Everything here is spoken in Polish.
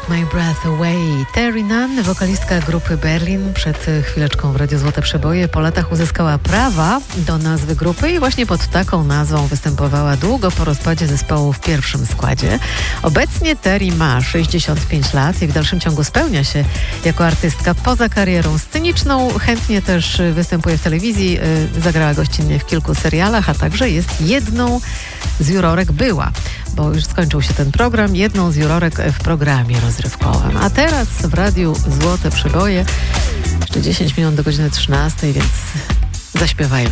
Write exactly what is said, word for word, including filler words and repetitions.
Take My Breath Away. Terry Nunn, wokalistka grupy Berlin, przed chwileczką w Radiu Złote Przeboje po latach uzyskała prawa do nazwy grupy i właśnie pod taką nazwą występowała długo po rozpadzie zespołu w pierwszym składzie. Obecnie Terry ma sześćdziesiąt pięć lat i w dalszym ciągu spełnia się jako artystka poza karierą sceniczną. Chętnie też występuje w telewizji, zagrała gościnnie w kilku serialach, a także jest jedną z jurorek, była, bo już skończył się ten program, jedną z jurorek w programie rozrywkowym. A teraz w Radiu Złote Przeboje, jeszcze dziesięć minut do godziny trzynastej, więc zaśpiewajmy.